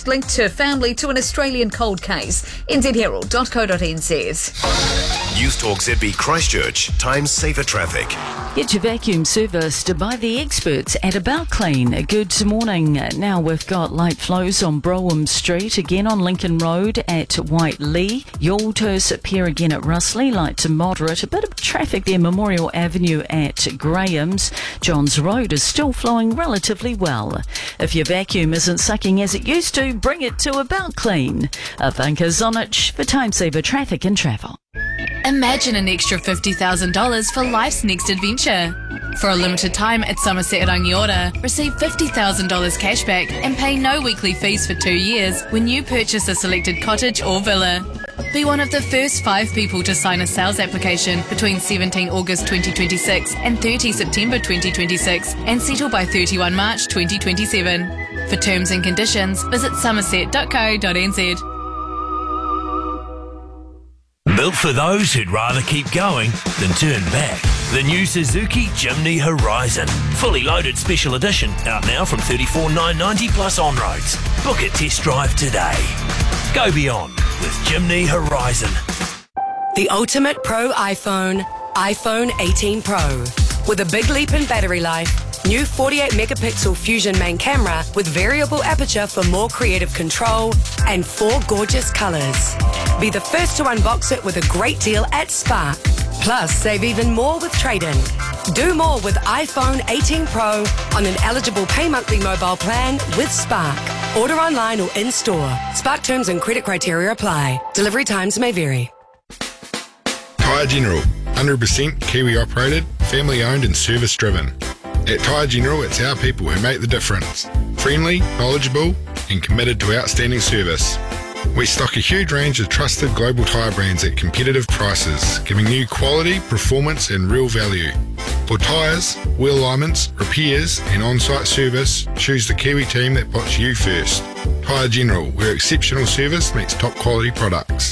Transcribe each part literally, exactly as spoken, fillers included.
linked to family to an Australian cold case. n z herald dot co dot n z. News Talk Z B Christchurch. Times safer traffic. Get your vacuum serviced by the experts at About Clean. Good morning. Now we've got light flows on Brougham Street, again on Lincoln Road at Whiteley. Yalters appear again at Russley, light to moderate. A bit of traffic there, Memorial Avenue at Graham's. Johns Road is still flowing relatively well. If your vacuum isn't sucking as it used to, bring it to About Clean. Avanka Zonich for Time Saver Traffic and Travel. Imagine an extra fifty thousand dollars for life's next adventure. For a limited time at Somerset Rangiora, receive fifty thousand dollars cashback and pay no weekly fees for two years when you purchase a selected cottage or villa. Be one of the first five people to sign a sales application between seventeenth August twenty twenty-six and thirtieth September twenty twenty-six and settle by thirty-first March twenty twenty-seven. For terms and conditions, visit somerset dot co dot n z. Built for those who'd rather keep going than turn back. The new Suzuki Jimny Horizon. Fully loaded special edition. Out now from thirty-four thousand nine hundred ninety plus on-roads. Book a test drive today. Go beyond with Jimny Horizon. The ultimate pro iPhone, iPhone eighteen Pro. With a big leap in battery life, new forty-eight megapixel Fusion main camera with variable aperture for more creative control, and four gorgeous colours. Be the first to unbox it with a great deal at Spark. Plus, save even more with trade-in. Do more with iPhone eighteen Pro on an eligible pay monthly mobile plan with Spark. Order online or in-store. Spark terms and credit criteria apply. Delivery times may vary. Tyre General. one hundred percent Kiwi operated, family owned and service driven. At Tyre General, it's our people who make the difference. Friendly, knowledgeable and committed to outstanding service. We stock a huge range of trusted global tyre brands at competitive prices, giving you quality, performance and real value. For tyres, wheel alignments, repairs and on-site service, choose the Kiwi team that puts you first. Tyre General, where exceptional service meets top quality products.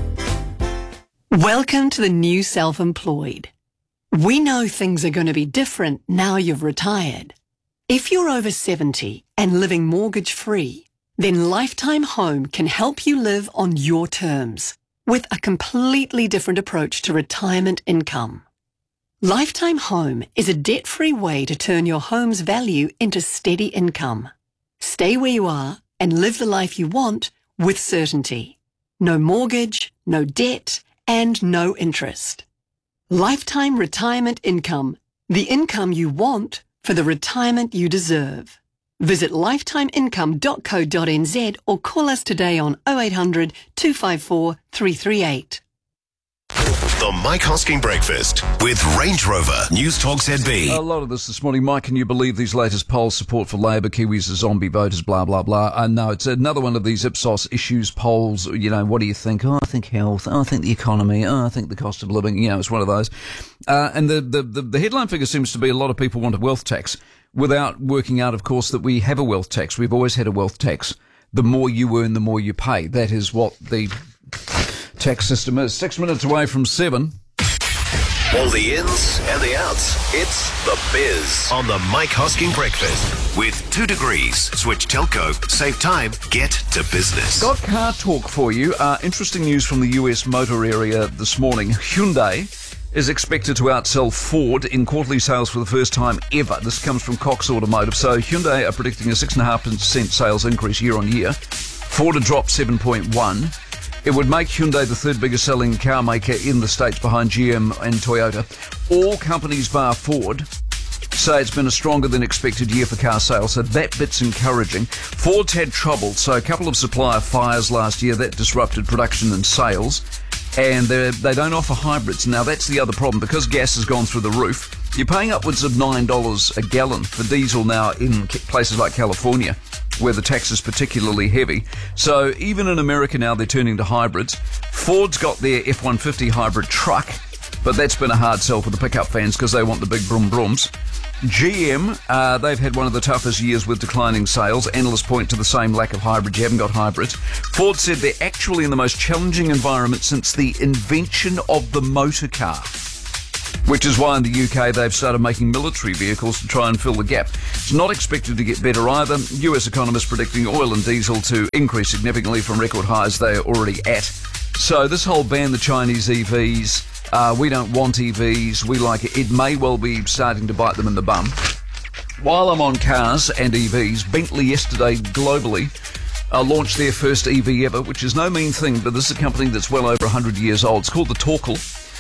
Welcome to the new self-employed. We know things are going to be different now you've retired. If you're over seventy and living mortgage-free, then Lifetime Home can help you live on your terms with a completely different approach to retirement income. Lifetime Home is a debt-free way to turn your home's value into steady income. Stay where you are and live the life you want with certainty. No mortgage, no debt, and no interest. Lifetime retirement income, the income you want for the retirement you deserve. Visit lifetime income dot co dot n z or call us today on oh eight hundred, two five four, three three eight. The Mike Hosking Breakfast with Range Rover. News Talk Z B. A lot of this this morning. Mike, can you believe these latest polls? Support for Labour, Kiwis are zombie voters, blah, blah, blah. Uh, no, it's another one of these Ipsos issues polls. You know, what do you think? Oh, I think health. Oh, I think the economy. Oh, I think the cost of living. You know, it's one of those. Uh, and the, the, the, the headline figure seems to be a lot of people want a wealth tax without working out, of course, that we have a wealth tax. We've always had a wealth tax. The more you earn, the more you pay. That is what the tax system is. Six minutes away from seven. All the ins and the outs. It's The Biz on the Mike Hosking Breakfast. With two degrees, switch telco, save time, get to business. Got car talk for you. Uh, interesting news from the U S motor area this morning. Hyundai is expected to outsell Ford in quarterly sales for the first time ever. This comes from Cox Automotive. So Hyundai are predicting a six point five percent sales increase year on year. Ford had dropped seven point one. It would make Hyundai the third biggest selling car maker in the States behind G M and Toyota. All companies bar Ford say it's been a stronger than expected year for car sales, so that bit's encouraging. Ford's had trouble, so a couple of supplier fires last year that disrupted production and sales, and they don't offer hybrids. Now that's the other problem, because gas has gone through the roof. You're paying upwards of nine dollars a gallon for diesel now in places like California, where the tax is particularly heavy. So even in America now, they're turning to hybrids. Ford's got their F one fifty hybrid truck, but that's been a hard sell for the pickup fans because they want the big brum brums. G M, uh, they've had one of the toughest years with declining sales. Analysts point to the same lack of hybrids. You haven't got hybrids. Ford said they're actually in the most challenging environment since the invention of the motor car. which is why in the U K they've started making military vehicles to try and fill the gap. It's not expected to get better either. U S economists predicting oil and diesel to increase significantly from record highs they're already at. So this whole ban the Chinese E Vs, uh, we don't want E Vs, we like it, it may well be starting to bite them in the bum. While I'm on cars and E Vs, Bentley yesterday globally uh, launched their first E V ever, which is no mean thing, but this is a company that's well over one hundred years old. It's called the Torkel,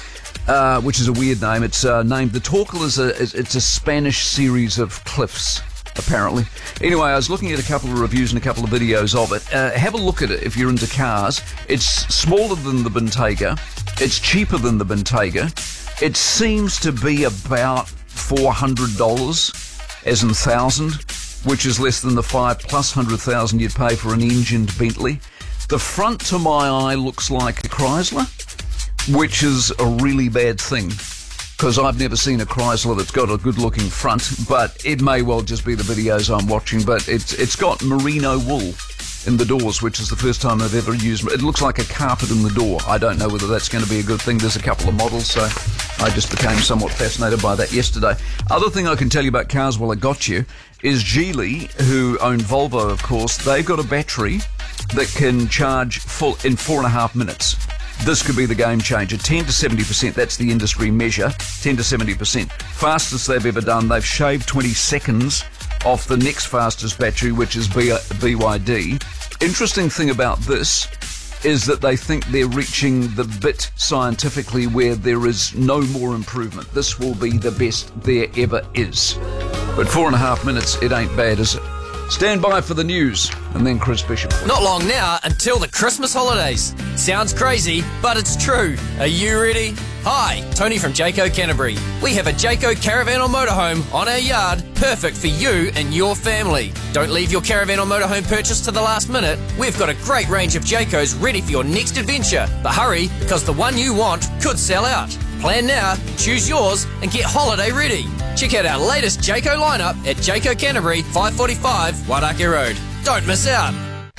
uh, which is a weird name. It's uh, named, the Torkel is a, is, it's a Spanish series of cliffs, apparently. Anyway, I was looking at a couple of reviews and a couple of videos of it. Uh, have a look at it if you're into cars. It's smaller than the Bentayga. It's cheaper than the Bentayga. It seems to be about four hundred dollars. As in thousand, which is less than the five plus hundred thousand you'd pay for an engined Bentley. The front to my eye looks like a Chrysler, which is a really bad thing, because I've never seen a Chrysler that's got a good looking front, but it may well just be the videos I'm watching, but it's it's got merino wool in the doors, which is the first time I've ever used it. It looks like a carpet in the door. I don't know whether that's going to be a good thing. There's a couple of models, so I just became somewhat fascinated by that yesterday. Other thing I can tell you about cars while I got you is Geely, who own Volvo, of course, they've got a battery that can charge full in four and a half minutes. This could be the game changer. ten to seventy percent, that's the industry measure, ten to seventy percent. Fastest they've ever done. They've shaved twenty seconds off the next fastest battery, which is B Y D. Interesting thing about this is that they think they're reaching the bit scientifically where there is no more improvement. This will be the best there ever is. But four and a half minutes, it ain't bad, is it? Stand by for the news, and then Chris Bishop. Not long now until the Christmas holidays. Sounds crazy, but it's true. Are you ready? Hi, Tony from Jayco Canterbury. We have a Jayco caravan or motorhome on our yard, perfect for you and your family. Don't leave your caravan or motorhome purchase to the last minute. We've got a great range of Jaycos ready for your next adventure. But hurry, because the one you want could sell out. Plan now, choose yours, and get holiday ready. Check out our latest Jayco lineup at Jayco Canterbury, five forty-five Wairākei Road. Don't miss out.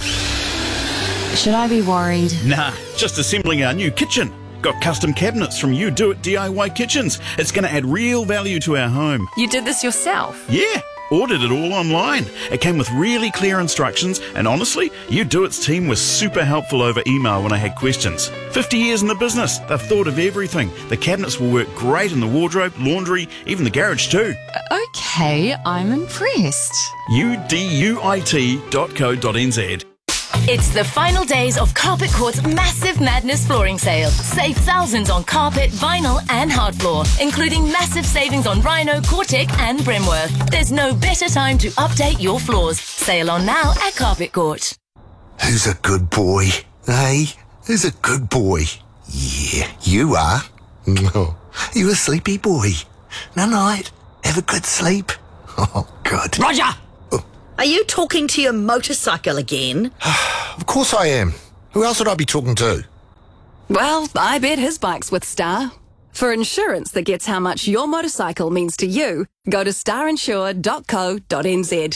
Should I be worried? Nah, just assembling our new kitchen. Got custom cabinets from You Do It D I Y Kitchens. It's going to add real value to our home. You did this yourself? Yeah, ordered it all online. It came with really clear instructions, and honestly, You Do It's team was super helpful over email when I had questions. fifty years in the business, they've thought of everything. The cabinets will work great in the wardrobe, laundry, even the garage too. Okay, I'm impressed. U D U I T dot co dot n z. It's the final days of Carpet Court's Massive Madness flooring sale. Save thousands on carpet, vinyl and hard floor, including massive savings on Rhino, Cortec and Brimworth. There's no better time to update your floors. Sale on now at Carpet Court. Who's a good boy? Hey, who's a good boy? Yeah, you are. Oh, you a sleepy boy. Night-night. Have a good sleep. Oh, good. Roger! Are you talking to your motorcycle again? Of course I am. Who else would I be talking to? Well, I bet his bike's with Star. For insurance that gets how much your motorcycle means to you, go to star insure dot co dot n z.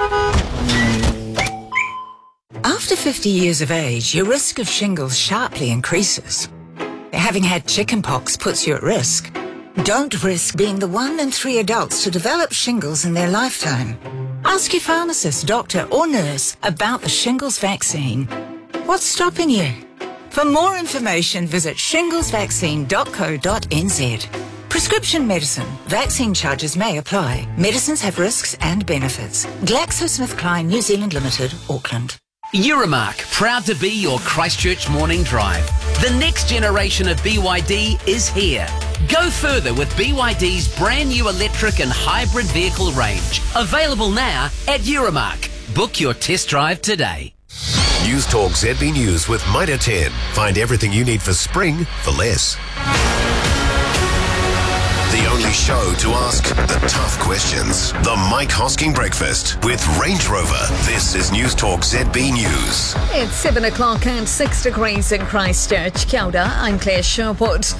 After fifty years of age, your risk of shingles sharply increases. Having had chickenpox puts you at risk. Don't risk being the one in three adults to develop shingles in their lifetime. Ask your pharmacist, doctor or nurse about the shingles vaccine. What's stopping you? For more information, visit shingles vaccine dot co dot n z. Prescription medicine. Vaccine charges may apply. Medicines have risks and benefits. GlaxoSmithKline New Zealand Limited, Auckland. Euromark, proud to be your Christchurch morning drive. The next generation of B Y D is here. Go further with B Y D's brand new electric and hybrid vehicle range. Available now at Euromark. Book your test drive today. News Talk Z B News with Mitre ten. Find everything you need for spring for less. The only show to ask the tough questions. The Mike Hosking Breakfast with Range Rover. This is News Talk Z B News. It's seven o'clock and six degrees in Christchurch. Kia ora, I'm Claire Sherwood.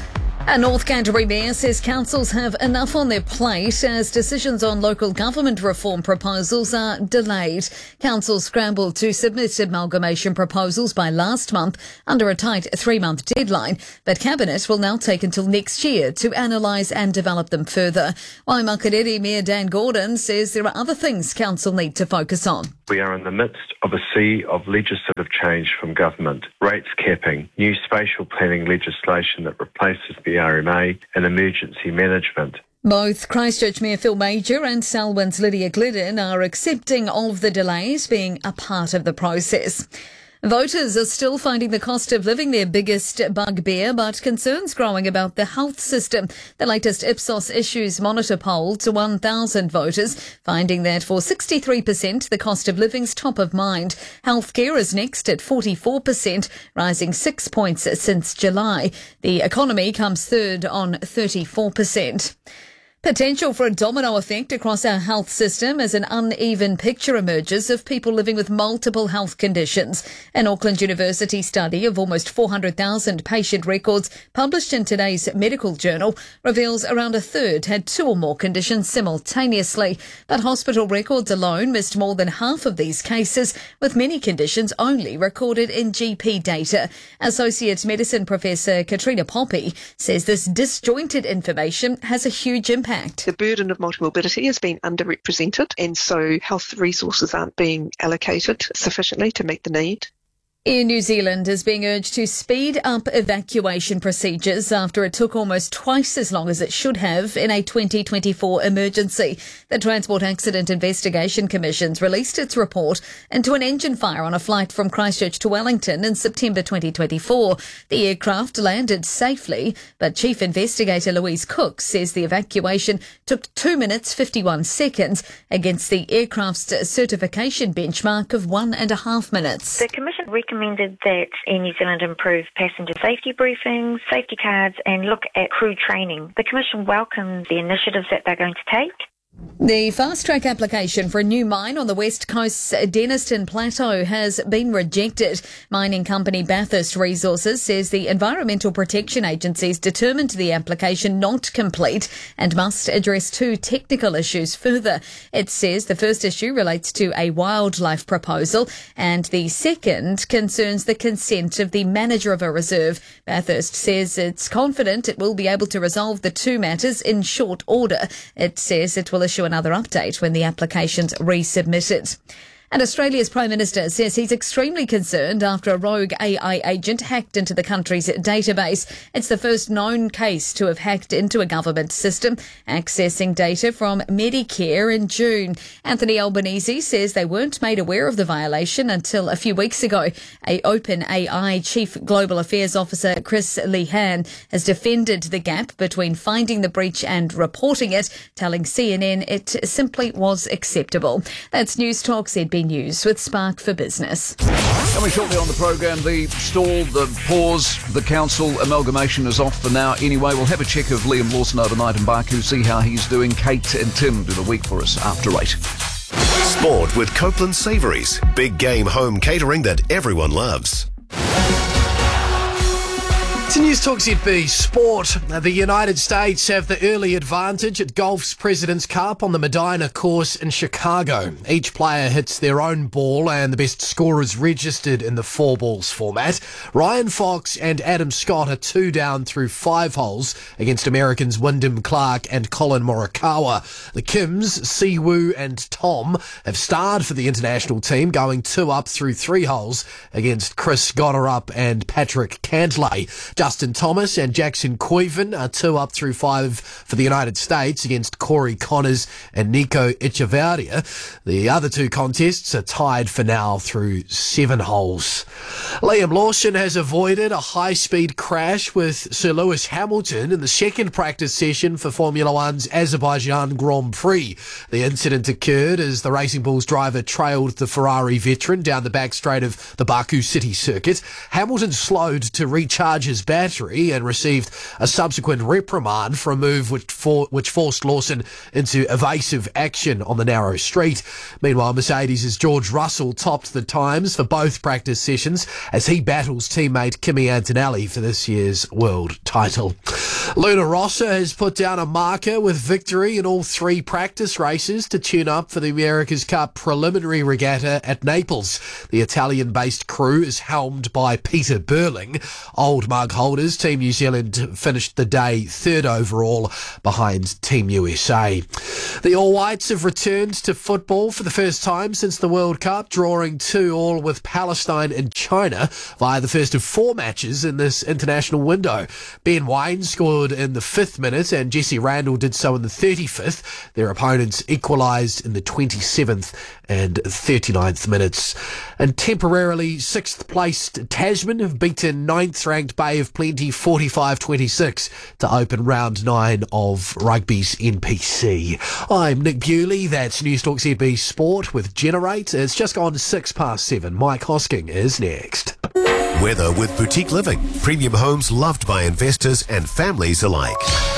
A North Canterbury mayor says councils have enough on their plate as decisions on local government reform proposals are delayed. Councils scrambled to submit amalgamation proposals by last month under a tight three-month deadline, but Cabinet will now take until next year to analyse and develop them further. Waimakariri Mayor Dan Gordon says there are other things council need to focus on. We are in the midst of a sea of legislative change from government, rates capping, new spatial planning legislation that replaces the R M A, and emergency management. Both Christchurch Mayor Phil Major and Selwyn's Lydia Glidden are accepting of the delays being a part of the process. Voters are still finding the cost of living their biggest bugbear, but concerns growing about the health system. The latest Ipsos Issues Monitor poll to one thousand voters, finding that for sixty-three percent the cost of living's top of mind. Healthcare is next at forty-four percent, rising six points since July. The economy comes third on thirty-four percent. Potential for a domino effect across our health system as an uneven picture emerges of people living with multiple health conditions. An Auckland University study of almost four hundred thousand patient records published in today's medical journal reveals around a third had two or more conditions simultaneously. But hospital records alone missed more than half of these cases, with many conditions only recorded in G P data. Associate Medicine Professor Katrina Poppy says this disjointed information has a huge impact. The burden of multimorbidity has been underrepresented, and so health resources aren't being allocated sufficiently to meet the need. Air New Zealand is being urged to speed up evacuation procedures after it took almost twice as long as it should have in a twenty twenty-four emergency. The Transport Accident Investigation Commission's released its report into an engine fire on a flight from Christchurch to Wellington in September twenty twenty-four. The aircraft landed safely, but Chief Investigator Louise Cook says the evacuation took two minutes fifty-one seconds against the aircraft's certification benchmark of one and a half minutes. The Commission recommended that Air New Zealand improve passenger safety briefings, safety cards and look at crew training. The Commission welcomes the initiatives that they're going to take. The fast-track application for a new mine on the west coast's Denniston Plateau has been rejected. Mining company Bathurst Resources says the Environmental Protection Agency is determined the application not complete and must address two technical issues further. It says the first issue relates to a wildlife proposal and the second concerns the consent of the manager of a reserve. Bathurst says it's confident it will be able to resolve the two matters in short order. It says it will issue another update when the application's resubmitted. And Australia's Prime Minister says he's extremely concerned after a rogue A I agent hacked into the country's database. It's the first known case to have hacked into a government system, accessing data from Medicare in June. Anthony Albanese says they weren't made aware of the violation until a few weeks ago. A OpenAI Chief Global Affairs Officer Chris Lehan has defended the gap between finding the breach and reporting it, telling C N N it simply was acceptable. That's News Talk Z B News with Spark for Business. Coming shortly on the programme, the stall, the pause, the council amalgamation is off for now. Anyway, we'll have a check of Liam Lawson overnight in Baku, see how he's doing. Kate and Tim do the week for us after eight. Sport with Copeland Savouries. Big game home catering that everyone loves. To News Talk Z B Sport. The United States have the early advantage at golf's President's Cup on the Medina course in Chicago. Each player hits their own ball and the best score is registered in the four balls format. Ryan Fox and Adam Scott are two down through five holes against Americans Wyndham Clark and Colin Morikawa. The Kims, Siwoo and Tom have starred for the international team, going two up through three holes against Chris Goddard and Patrick Cantlay. Justin Thomas and Jackson Coyven are two up through five for the United States against Corey Connors and Nico Echevarria. The other two contests are tied for now through seven holes. Liam Lawson has avoided a high-speed crash with Sir Lewis Hamilton in the second practice session for Formula One's Azerbaijan Grand Prix. The incident occurred as the Racing Bulls driver trailed the Ferrari veteran down the back straight of the Baku City circuit. Hamilton slowed to recharge his battery and received a subsequent reprimand for a move which, for, which forced Lawson into evasive action on the narrow street. Meanwhile, Mercedes' George Russell topped the times for both practice sessions. as he battles teammate Kimi Antonelli for this year's world title. Luna Rossa has put down a marker with victory in all three practice races to tune up for the America's Cup preliminary regatta at Naples. The Italian-based crew is helmed by Peter Burling. Old mug holders Team New Zealand finished the day third overall behind Team U S A. The All Whites have returned to football for the first time since the World Cup, drawing two all with Palestine and China via the first of four matches in this international window. Ben Waine scored in the fifth minute and Jesse Randall did so in the thirty-fifth. Their opponents equalised in the twenty-seventh and thirty-ninth minutes. And temporarily sixth placed Tasman have beaten ninth ranked Bay of Plenty forty-five twenty-six to open round nine of rugby's N P C. I'm Nick Bewley, that's Newstalk Z B Sport with Generate. It's just gone six past seven. Mike Hosking is next. Weather with Boutique Living. Premium homes loved by investors and families alike.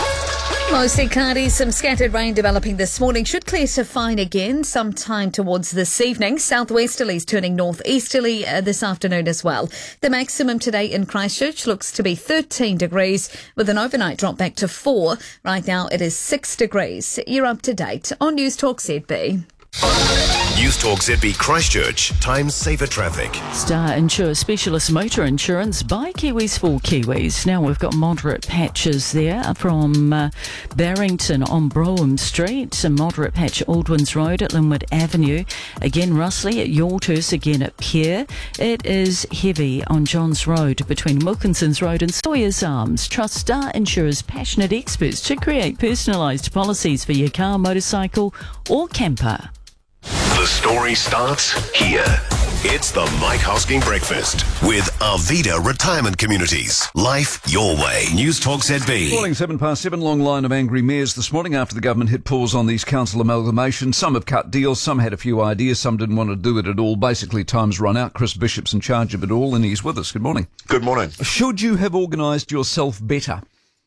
Mostly cloudy, some scattered rain developing this morning. Should clear to fine again sometime towards this evening. Southwesterlies turning northeasterly uh, this afternoon as well. The maximum today in Christchurch looks to be thirteen degrees with an overnight drop back to four. Right now it is six degrees. You're up to date on Newstalk Z B. Newstalk Z B Christchurch. Time saver traffic. Star Insure Specialist Motor Insurance by Kiwis for Kiwis. Now we've got moderate patches there from uh, Barrington on Brougham Street, a moderate patch at Aldwins Road at Linwood Avenue. Again, Russley at Yortus, again at Pierre. It is heavy on Johns Road between Wilkinson's Road and Sawyer's Arms. Trust Star Insurer's passionate experts to create personalised policies for your car, motorcycle or camper. The story starts here. It's the Mike Hosking Breakfast with Arvida Retirement Communities. Life your way. Newstalk Z B. Morning, seven past seven. Long line of angry mayors this morning after the government hit pause on these council amalgamations. Some have cut deals, some had a few ideas, some didn't want to do it at all. Basically, time's run out. Chris Bishop's in charge of it all, and he's with us. Good morning. Good morning. Should you have organised yourself better?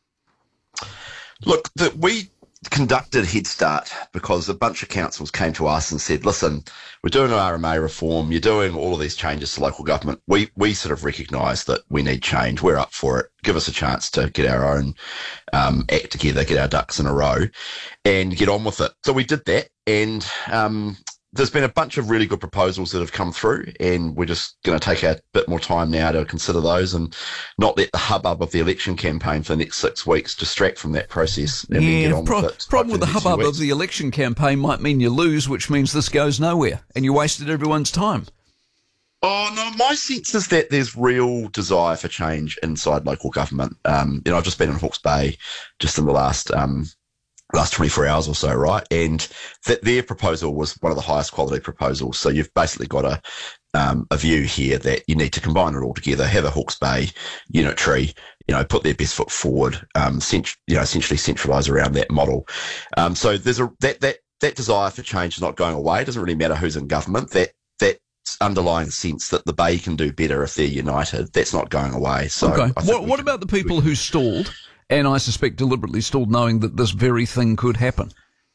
Look, the, we conducted Head Start because a bunch of councils came to us and said, listen, we're doing an R M A reform, you're doing all of these changes to local government. We we sort of recognise that we need change. We're up for it. Give us a chance to get our own um, act together, get our ducks in a row and get on with it. So we did that, and um, there's been a bunch of really good proposals that have come through, and we're just going to take a bit more time now to consider those and not let the hubbub of the election campaign for the next six weeks distract from that process and yeah, then get on pro- with it. problem with the hubbub of the election campaign might mean you lose, which means this goes nowhere, and you wasted everyone's time. Oh, no, my sense is that there's real desire for change inside local government. Um, you know, I've just been in Hawke's Bay just in the last... Um, last twenty-four hours or so, right? And that their proposal was one of the highest quality proposals. So you've basically got a um, a view here that you need to combine it all together, have a Hawke's Bay unitary, you know, put their best foot forward, um, cent- you know, essentially centralise around that model. Um, so there's a that that that desire for change is not going away. It doesn't really matter who's in government. That that underlying sense that the Bay can do better if they're united, that's not going away. So okay. I think What, what about the people who stalled? And I suspect deliberately stalled, knowing that this very thing could happen.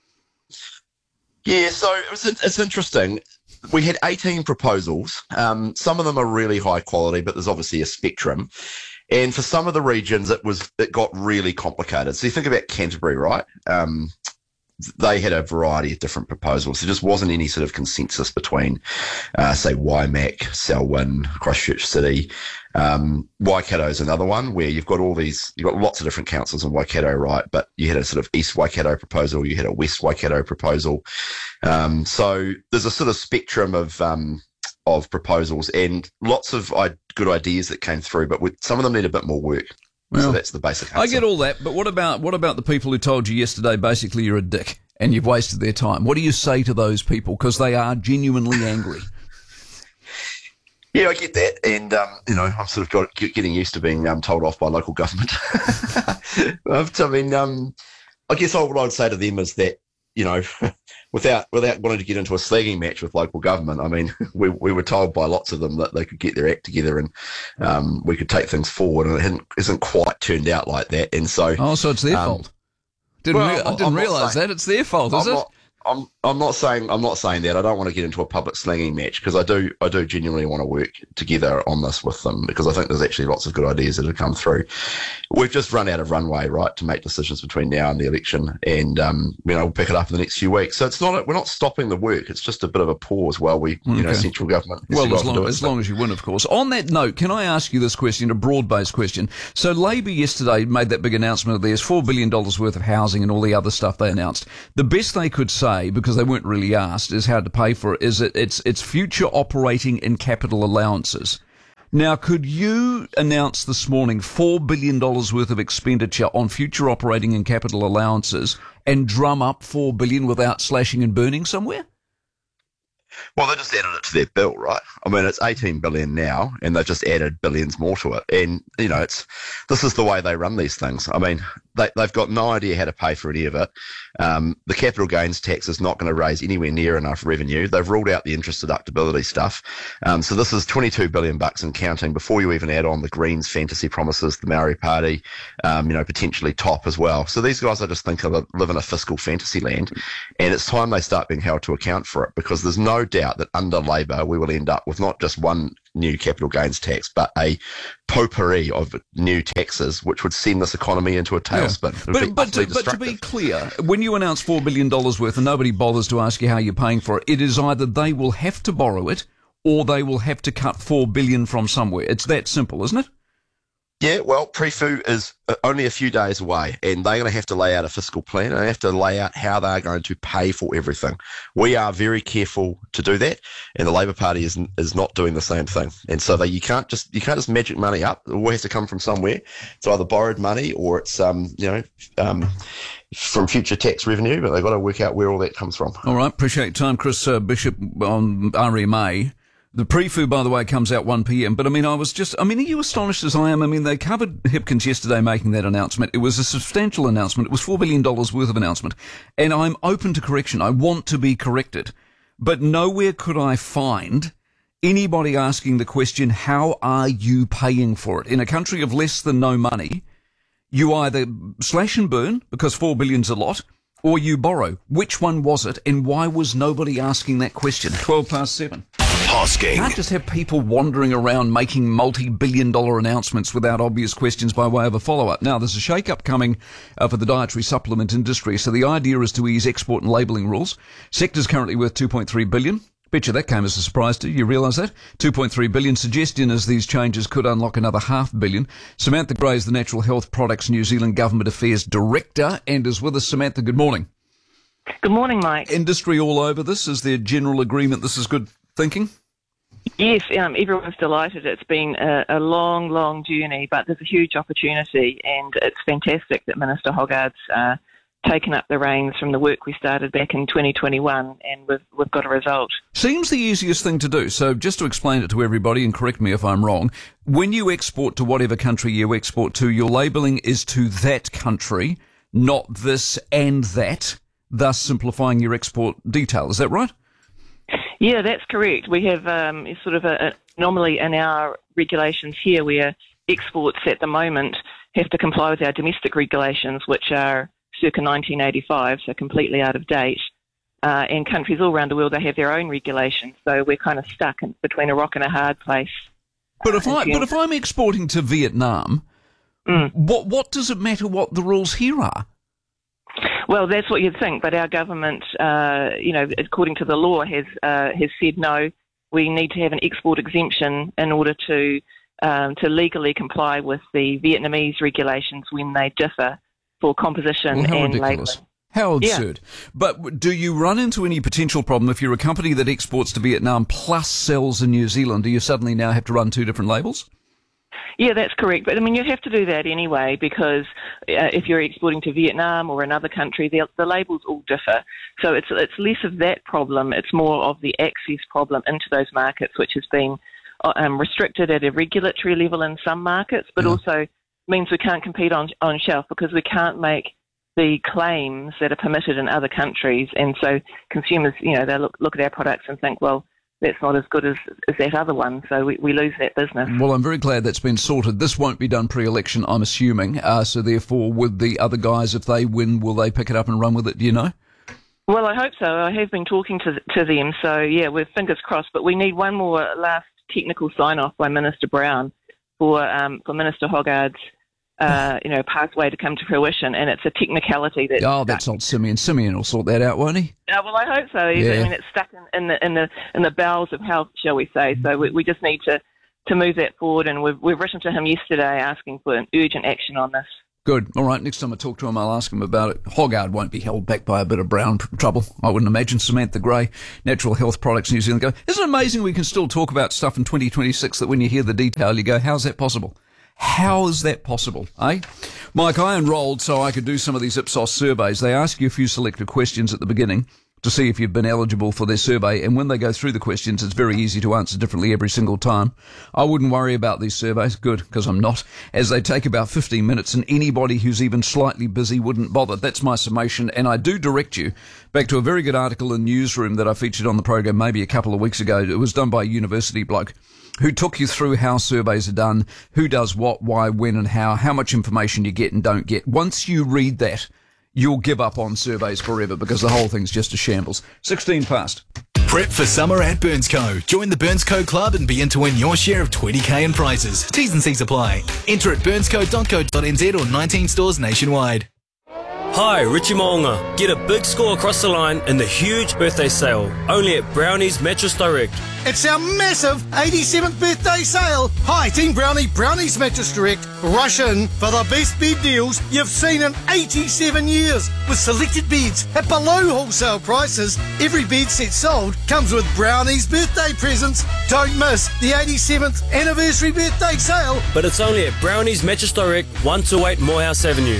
Yeah, so it was, it's interesting. We had eighteen proposals. Um, some of them are really high quality, but there's obviously a spectrum. And for some of the regions, it was it got really complicated. So you think about Canterbury, right? Um, they had a variety of different proposals. There just wasn't any sort of consensus between, uh, say, Waimak, Selwyn, Christchurch City. Um, Waikato is another one where you've got all these, you've got lots of different councils in Waikato, right? But you had a sort of East Waikato proposal, you had a West Waikato proposal. Um, so there's a sort of spectrum of um, of proposals and lots of uh, good ideas that came through, but with, some of them need a bit more work. Well, so that's the basic answer. I get all that, but what about what about the people who told you yesterday basically you're a dick and you've wasted their time? What do you say to those people? Because they are genuinely angry. Yeah, I get that, and um, you know, I'm sort of got, getting used to being um, told off by local government. I mean, um, I guess all what I'd say to them is that, you know, without without wanting to get into a slagging match with local government, I mean, we we were told by lots of them that they could get their act together and um, we could take things forward, and it hadn't, isn't quite turned out like that. And so, oh, so it's their um, fault. Didn't well, re- I didn't realise that it's their fault, is I'm it? Not, I'm I'm not saying I'm not saying that. I don't want to get into a public slinging match because I do I do genuinely want to work together on this with them because I think there's actually lots of good ideas that have come through. We've just run out of runway, right, to make decisions between now and the election, and um, you know, we'll pick it up in the next few weeks. So it's not we're not stopping the work. It's just a bit of a pause while we, you know, Okay. central government. Well, as do long, it. as long as you win, of course. On that note, can I ask you this question, a broad-based question? So Labor yesterday made that big announcement of theirs, four billion dollars worth of housing and all the other stuff they announced. The best they could say, because they weren't really asked, is how to pay for it, is that it's, it's future operating and capital allowances. Now, could you announce this morning four billion dollars worth of expenditure on future operating and capital allowances and drum up four billion dollars without slashing and burning somewhere? Well, they just added it to their bill, right? I mean, it's eighteen billion now, and they've just added billions more to it. And you know, it's this is the way they run these things. I mean, they, they've got no idea how to pay for any of it. Um, the capital gains tax is not going to raise anywhere near enough revenue. They've ruled out the interest deductibility stuff. Um, so this is twenty-two billion bucks and counting before you even add on the Greens fantasy promises, the Maori Party, um, you know, potentially TOP as well. So these guys, I just think, are, live in a fiscal fantasy land, and it's time they start being held to account for it because there's no doubt that under Labor we will end up with not just one new capital gains tax, but a potpourri of new taxes, which would send this economy into a tailspin. It would be But, but, utterly to, but to be destructive. clear, when you announce four billion dollars worth and nobody bothers to ask you how you're paying for it, it is either they will have to borrow it or they will have to cut four billion dollars from somewhere. It's that simple, isn't it? Yeah, well, Prefu is uh, only a few days away, and they're going to have to lay out a fiscal plan, and they have to lay out how they're going to pay for everything. We are very careful to do that, and the Labor Party is is not doing the same thing. And so they, you can't just you can't just magic money up. It all has to come from somewhere. It's either borrowed money or it's um you know um from future tax revenue, but they've got to work out where all that comes from. All right, appreciate your time, Chris uh, Bishop on R M A. The Prefu, by the way, comes out one p.m. But, I mean, I was just... I mean, are you astonished as I am? I mean, they covered Hipkins yesterday making that announcement. It was a substantial announcement. It was four billion dollars worth of announcement. And I'm open to correction. I want to be corrected. But nowhere could I find anybody asking the question, how are you paying for it? In a country of less than no money, you either slash and burn, because four billion's a lot, or you borrow. Which one was it, and why was nobody asking that question? twelve past seven. Hosking. You can't just have people wandering around making multi-billion dollar announcements without obvious questions by way of a follow-up. Now, there's a shake-up coming uh, for the dietary supplement industry, so the idea is to ease export and labelling rules. Sector's currently worth two point three billion dollars. Bet you that came as a surprise to you. You realise that? two point three billion dollars. Suggestion is these changes could unlock another half billion. Samantha Gray is the Natural Health Products New Zealand Government Affairs Director and is with us. Samantha, good morning. Good morning, Mike. Industry all over this. Is there general agreement this is good thinking? Yes, um, everyone's delighted. It's been a, a long, long journey, but there's a huge opportunity, and it's fantastic that Minister Hoggard's uh, taken up the reins from the work we started back in twenty twenty-one, and we've, we've got a result. Seems the easiest thing to do. So just to explain it to everybody, and correct me if I'm wrong, when you export to whatever country you export to, your labelling is to that country, not this and that, thus simplifying your export detail. Is that right? Yeah, that's correct. We have um, sort of an anomaly in our regulations here where exports at the moment have to comply with our domestic regulations, which are circa nineteen eighty-five, so completely out of date. Uh, and countries all around the world, they have their own regulations, so we're kind of stuck in, between a rock and a hard place. But if, I, but if I'm exporting to Vietnam, mm. what what does it matter what the rules here are? Well, that's what you'd think, but our government, uh, you know, according to the law, has uh, has said no. We need to have an export exemption in order to um, to legally comply with the Vietnamese regulations when they differ for composition Well, how and ridiculous. labelling. How Yeah. absurd. But do you run into any potential problem if you're a company that exports to Vietnam plus sells in New Zealand? Do you suddenly now have to run two different labels? Yeah, that's correct. But, I mean, you have to do that anyway because uh, if you're exporting to Vietnam or another country, the, the labels all differ. So it's it's less of that problem. It's more of the access problem into those markets, which has been um, restricted at a regulatory level in some markets, but Yeah. also means we can't compete on, on shelf because we can't make the claims that are permitted in other countries. And so consumers, you know, they look, look at our products and think, well, that's not as good as, as that other one, so we, we lose that business. Well, I'm very glad that's been sorted. This won't be done pre-election, I'm assuming. Uh, so therefore, with the other guys, if they win, will they pick it up and run with it? Do you know? Well, I hope so. I have been talking to to them, so yeah, we're fingers crossed. But we need one more last technical sign-off by Minister Brown for um, for Minister Hoggard's uh, you know pathway to come to fruition, and it's a technicality that. Oh, that's not Simeon. Simeon will sort that out, won't he? Uh, well, I hope so. Yeah. I mean, it's stuck in, in the in the in the bowels of health, shall we say? So we, we just need to, to move that forward, and we've we've written to him yesterday asking for an urgent action on this. Good. All right, next time I talk to him, I'll ask him about it. Hoggard won't be held back by a bit of Brown tr- trouble, I wouldn't imagine. Samantha Gray, Natural Health Products New Zealand, go, isn't it amazing we can still talk about stuff in twenty twenty-six that when you hear the detail, you go, how's that possible? How is that possible, eh? Mike, I enrolled so I could do some of these Ipsos surveys. They ask you a few selected questions at the beginning to see if you've been eligible for their survey, and when they go through the questions, it's very easy to answer differently every single time. I wouldn't worry about these surveys, good, because I'm not, as they take about fifteen minutes, and anybody who's even slightly busy wouldn't bother. That's my summation, and I do direct you back to a very good article in Newsroom that I featured on the program maybe a couple of weeks ago. It was done by a university bloke who took you through how surveys are done, who does what, why, when, and how, how much information you get and don't get. Once you read that, you'll give up on surveys forever because the whole thing's just a shambles. sixteen past. Prep for summer at Burnsco. Join the Burnsco Club and begin to win your share of twenty K in prizes. T's and C's apply. Enter at burnsco dot co dot n z or nineteen stores nationwide. Hi, Richie Moonga. Get a big score across the line in the huge birthday sale, only at Brownie's Mattress Direct. It's our massive eighty-seventh birthday sale. Hi, Team Brownie, Brownie's Mattress Direct. Rush in for the best bed deals you've seen in eighty-seven years. With selected beds at below wholesale prices, every bed set sold comes with Brownie's birthday presents. Don't miss the eighty-seventh anniversary birthday sale. But it's only at Brownie's Mattress Direct, one two eight Morehouse Avenue.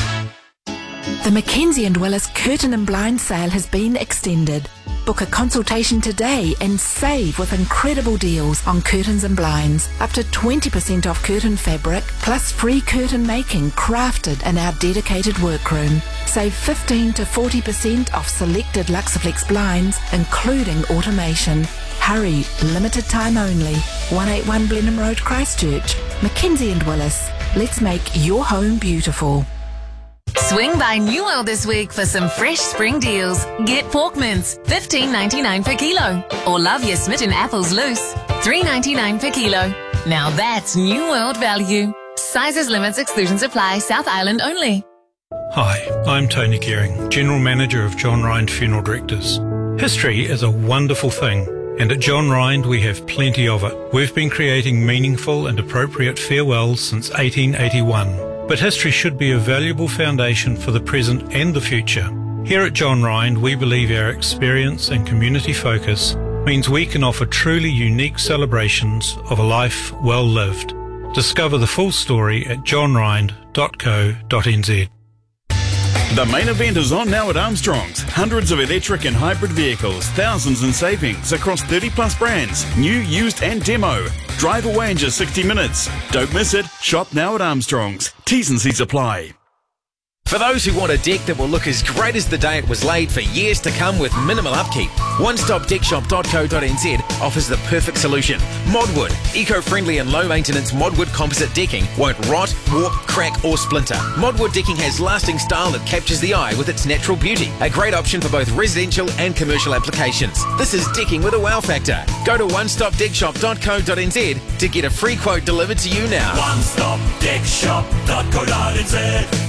The Mackenzie and Willis Curtain and Blind sale has been extended. Book a consultation today and save with incredible deals on curtains and blinds. Up to twenty percent off curtain fabric, plus free curtain making crafted in our dedicated workroom. Save fifteen to forty percent off selected Luxaflex blinds, including automation. Hurry, limited time only. one eighty-one Blenheim Road, Christchurch. Mackenzie and Willis. Let's make your home beautiful. Swing by New World this week for some fresh spring deals. Get pork mince, fifteen ninety-nine per kilo. Or love your smitten apples loose, three ninety-nine per kilo. Now that's New World value. Sizes, limits, exclusions apply. South Island only. Hi, I'm Tony Gearing, General Manager of John Rind Funeral Directors. History is a wonderful thing, and at John Rind we have plenty of it. We've been creating meaningful and appropriate farewells since eighteen eighty-one. But history should be a valuable foundation for the present and the future. Here at John Rind, we believe our experience and community focus means we can offer truly unique celebrations of a life well lived. Discover the full story at john rind dot co dot n z. The main event is on now at Armstrong's. Hundreds of electric and hybrid vehicles, thousands in savings across thirty plus brands, new, used and demo. Drive away in just sixty minutes. Don't miss it. Shop now at Armstrong's. T's and C's apply. For those who want a deck that will look as great as the day it was laid for years to come with minimal upkeep, one stop deck shop dot co dot n z offers the perfect solution. Modwood, eco-friendly and low-maintenance Modwood composite decking won't rot, warp, crack or splinter. Modwood decking has lasting style that captures the eye with its natural beauty. A great option for both residential and commercial applications. This is decking with a wow factor. Go to one stop deck shop dot co dot n z to get a free quote delivered to you now. one stop deck shop dot co dot n z.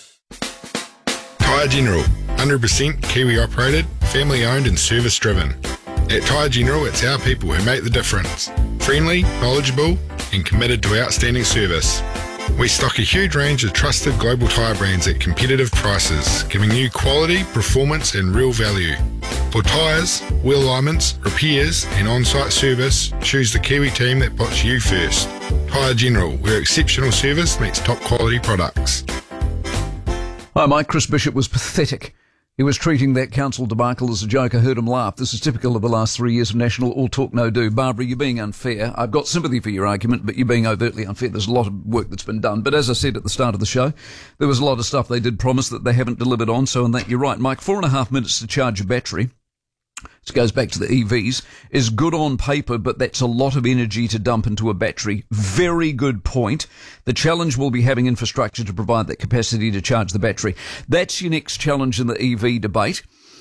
Tyre General, one hundred percent Kiwi operated, family owned and service driven. At Tyre General, it's our people who make the difference. Friendly, knowledgeable and committed to outstanding service. We stock a huge range of trusted global tyre brands at competitive prices, giving you quality, performance and real value. For tyres, wheel alignments, repairs and on-site service, choose the Kiwi team that puts you first. Tyre General, where exceptional service meets top quality products. Hi, Mike. Chris Bishop was pathetic. He was treating that council debacle as a joke. I heard him laugh. This is typical of the last three years of National All Talk No Do. Barbara, you're being unfair. I've got sympathy for your argument, but you're being overtly unfair. There's a lot of work that's been done. But as I said at the start of the show, there was a lot of stuff they did promise that they haven't delivered on. So in that, you're right. Mike, four and a half minutes to charge a battery. This goes back to the E Vs, is good on paper, but that's a lot of energy to dump into a battery. Very good point. The challenge will be having infrastructure to provide that capacity to charge the battery. That's your next challenge in the E V debate.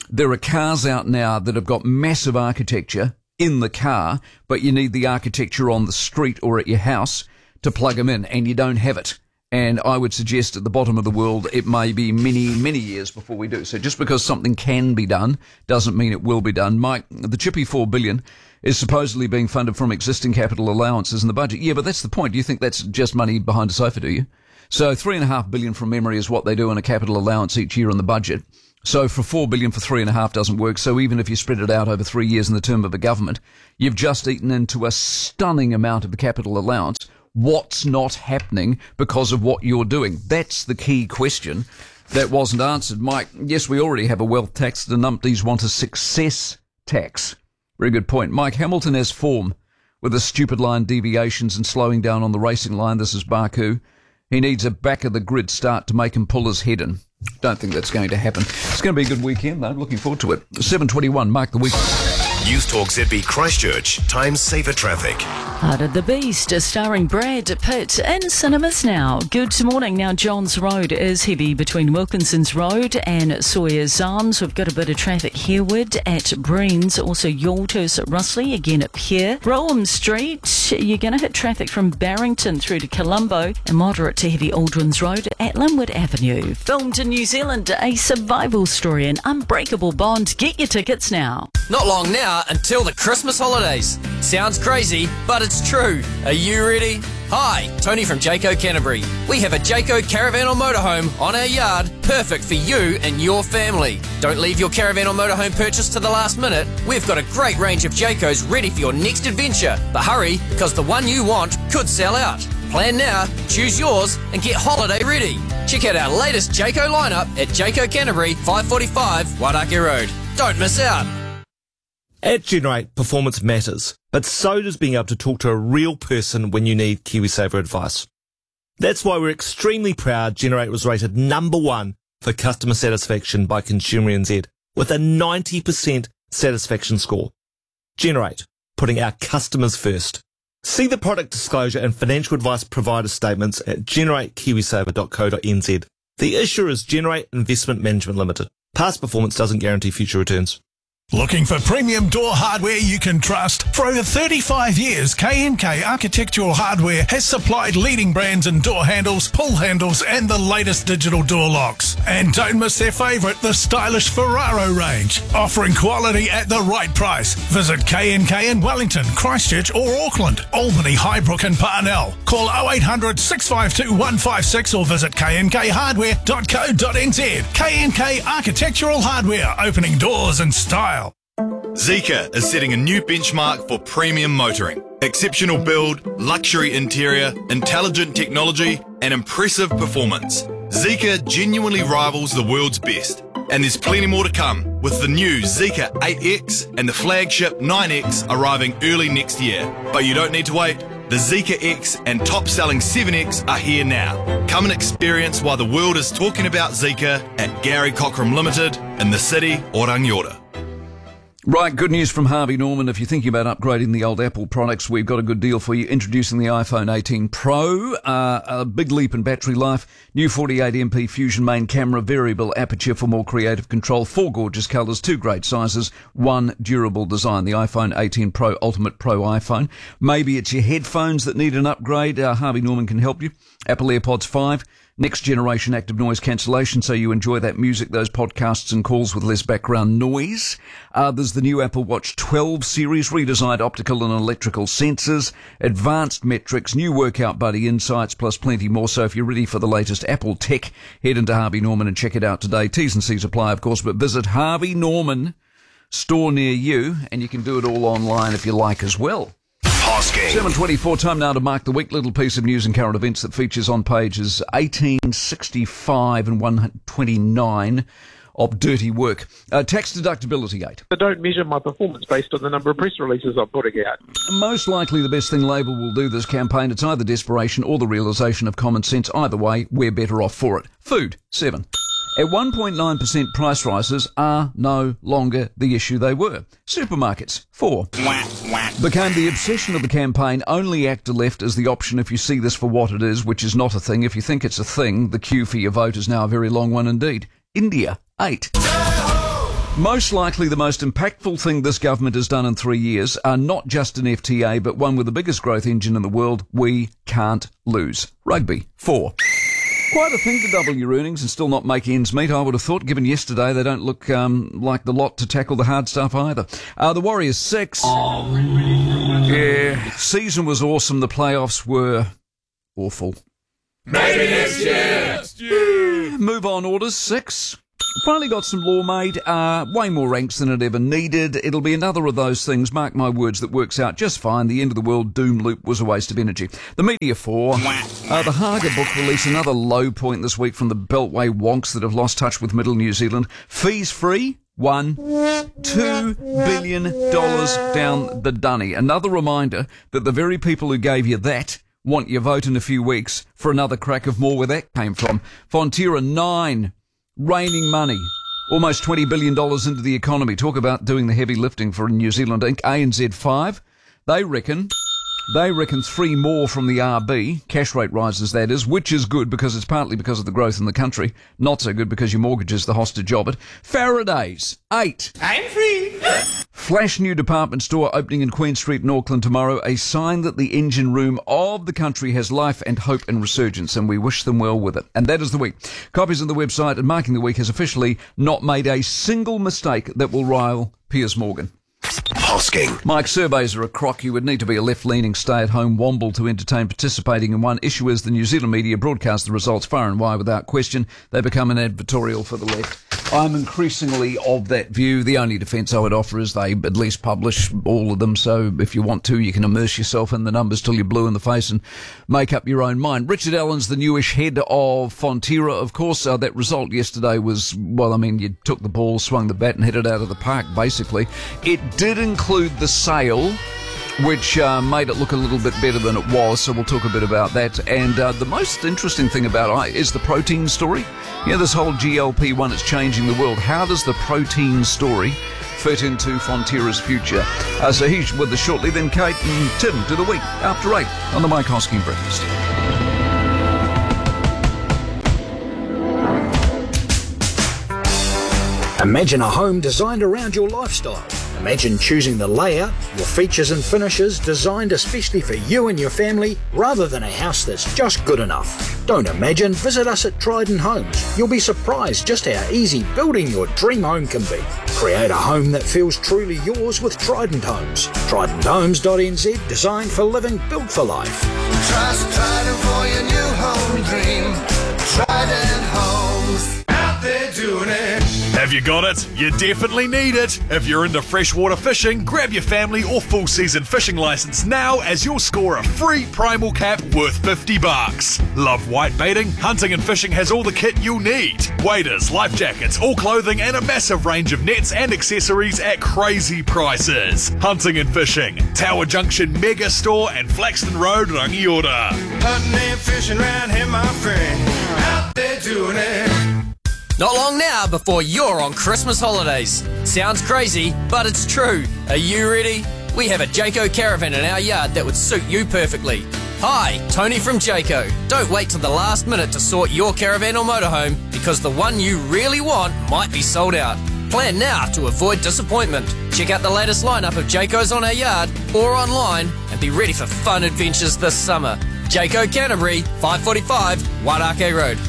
There are cars out now that have got massive architecture in the car, but you need the architecture on the street or at your house to plug them in, and you don't have it. And I would suggest at the bottom of the world, it may be many, many years before we do. So just because something can be done doesn't mean it will be done. Mike, the chippy four billion dollars is supposedly being funded from existing capital allowances in the budget. Yeah, but that's the point. You think that's just money behind a sofa, do you? So three and a half billion from memory is what they do in a capital allowance each year in the budget. So for four billion for three and a half doesn't work. So even if you spread it out over three years in the term of a government, you've just eaten into a stunning amount of the capital allowance. What's not happening because of what you're doing? That's the key question that wasn't answered. Mike, yes, we already have a wealth tax. The numpties want a success tax. Very good point. Mike, Hamilton has form with the stupid line deviations and slowing down on the racing line. This is Baku. He needs a back-of-the-grid start to make him pull his head in. Don't think that's going to happen. It's going to be a good weekend, though. Looking forward to it. seven twenty-one, Mark the weekend. News Talk Z B Christchurch. Time saver traffic. Heart of the Beast, starring Brad Pitt, in cinemas now. Good morning. Now, Johns Road is heavy between Wilkinson's Road and Sawyer's Arms. We've got a bit of traffic hereward at Breens. Also, Yalters at Russley, again up here. Brougham Street, you're going to hit traffic from Barrington through to Colombo, and moderate to heavy Aldwins Road at Linwood Avenue. Filmed in New Zealand, a survival story, an unbreakable bond. Get your tickets now. Not long now until the Christmas holidays. Sounds crazy, but it's true. Are you ready? Hi, Tony from Jayco Canterbury. We have a Jayco caravan or motorhome on our yard, perfect for you and your family. Don't leave your caravan or motorhome purchase to the last minute. We've got a great range of Jaycos ready for your next adventure. But hurry, because the one you want could sell out. Plan now, choose yours, and get holiday ready. Check out our latest Jayco lineup at Jayco Canterbury, five forty-five Wairaki Road. Don't miss out. At Generate, performance matters, but so does being able to talk to a real person when you need KiwiSaver advice. That's why we're extremely proud Generate was rated number one for customer satisfaction by Consumer N Z, with a ninety percent satisfaction score. Generate, putting our customers first. See the product disclosure and financial advice provider statements at generate kiwisaver dot co dot n z. The issuer is Generate Investment Management Limited. Past performance doesn't guarantee future returns. Looking for premium door hardware you can trust? For over thirty-five years, K and K Architectural Hardware has supplied leading brands in door handles, pull handles, and the latest digital door locks. And don't miss their favourite, the stylish Ferraro range, offering quality at the right price. Visit K and K in Wellington, Christchurch or Auckland, Albany, Highbrook and Parnell. Call oh eight hundred, six five two, one five six or visit k n k hardware dot co dot n z. K and K Architectural Hardware, opening doors in style. Zeekr is setting a new benchmark for premium motoring. Exceptional build, luxury interior, intelligent technology, and impressive performance. Zeekr genuinely rivals the world's best. And there's plenty more to come, with the new Zeekr eight X and the flagship nine X arriving early next year. But you don't need to wait. The Zeekr X and top-selling seven X are here now. Come and experience why the world is talking about Zeekr at Gary Cockram Limited in the city or Rangiora. Right, good news from Harvey Norman. If you're thinking about upgrading the old Apple products, we've got a good deal for you. Introducing the iPhone eighteen Pro, uh, a big leap in battery life, new forty-eight megapixel Fusion main camera, variable aperture for more creative control, four gorgeous colours, two great sizes, one durable design. The iPhone eighteen Pro, Ultimate Pro iPhone. Maybe it's your headphones that need an upgrade. Uh, Harvey Norman can help you. Apple AirPods five. Next generation active noise cancellation, so you enjoy that music, those podcasts and calls with less background noise. Uh, there's the new Apple Watch twelve series, redesigned optical and electrical sensors, advanced metrics, new Workout Buddy insights, plus plenty more. So if you're ready for the latest Apple tech, head into Harvey Norman and check it out today. T's and C's apply, of course, but visit Harvey Norman store near you, and you can do it all online if you like as well. seven twenty-four, time now to mark the week. Little piece of news and current events that features on pages eighteen, sixty-five and one twenty-nine of Dirty Work. Uh, tax deductibility, eight. I don't measure my performance based on the number of press releases I'm putting out. Most likely the best thing Labor will do this campaign, it's either desperation or the realisation of common sense. Either way, we're better off for it. Food, seven. At one point nine percent, price rises are no longer the issue they were. Supermarkets, four. Became the obsession of the campaign. Only ACTA left as the option if you see this for what it is, which is not a thing. If you think it's a thing, the queue for your vote is now a very long one indeed. India, eight. Most likely the most impactful thing this government has done in three years are not just an F T A, but one with the biggest growth engine in the world. We can't lose. Rugby, four. Quite a thing to double your earnings and still not make ends meet, I would have thought, given yesterday they don't look um, like the lot to tackle the hard stuff either. Uh, the Warriors, six. Oh. Yeah, season was awesome. The playoffs were awful. Maybe next year. Next year. Move on orders, six. Finally got some law made, uh, way more ranks than it ever needed. It'll be another of those things, mark my words, that works out just fine. The end of the world doom loop was a waste of energy. The media, four. Uh, the Haga book release, another low point this week from the Beltway wonks that have lost touch with Middle New Zealand. Fees free, one. Two billion dollars down the dunny. Another reminder that the very people who gave you that want your vote in a few weeks for another crack of more where that came from. Fonterra, nine. Raining money, almost twenty billion dollars into the economy. Talk about doing the heavy lifting for New Zealand Incorporated. A N Z, five. They reckon, they reckon three more from the R B, cash rate rises that is, which is good because it's partly because of the growth in the country. Not so good because your mortgage is the hostage of it. Faraday's, eight. I'm free. Flash new department store opening in Queen Street in Auckland tomorrow, a sign that the engine room of the country has life and hope and resurgence, and we wish them well with it. And that is the week. Copies on the website, and Marking the Week has officially not made a single mistake that will rile Piers Morgan. Hosking. Mike, surveys are a crock. You would need to be a left-leaning stay-at-home womble to entertain participating in one. Issue is the New Zealand media broadcast the results far and wide without question. They become an advertorial for the left. I'm increasingly of that view. The only defence I would offer is they at least publish all of them, so if you want to, you can immerse yourself in the numbers till you're blue in the face and make up your own mind. Richard Allen's the newish head of Fonterra, of course. Uh, that result yesterday was, well, I mean, you took the ball, swung the bat and hit it out of the park, basically. It did include the sale, which uh, made it look a little bit better than it was, so we'll talk a bit about that. And uh, the most interesting thing about it is the protein story. Yeah, this whole G L P one is changing the world. How does the protein story fit into Fonterra's future? Uh, so he's with us shortly. Then Kate and Tim do the week after eight on the Mike Hosking Breakfast. Imagine a home designed around your lifestyle. Imagine choosing the layout, your features and finishes designed especially for you and your family, rather than a house that's just good enough. Don't imagine, visit us at Trident Homes. You'll be surprised just how easy building your dream home can be. Create a home that feels truly yours with Trident Homes. trident homes dot n z, designed for living, built for life. Trust Trident for your new home dream. Trident Homes. Out there doing it. Have you got it? You definitely need it. If you're into freshwater fishing, grab your family or full season fishing license now, as you'll score a free primal cap worth fifty bucks. Love white baiting? Hunting and Fishing has all the kit you'll need. Waders, life jackets, all clothing and a massive range of nets and accessories at crazy prices. Hunting and Fishing, Tower Junction Mega Store and Flaxton Road, Rangiora. Hunting and fishing round here, my friend. Out there doing it. Not long now before you're on Christmas holidays. Sounds crazy, but it's true. Are you ready? We have a Jayco caravan in our yard that would suit you perfectly. Hi, Tony from Jayco. Don't wait till the last minute to sort your caravan or motorhome, because the one you really want might be sold out. Plan now to avoid disappointment. Check out the latest lineup of Jaycos on our yard or online and be ready for fun adventures this summer. Jayco Canterbury, five forty-five Wairakei Road.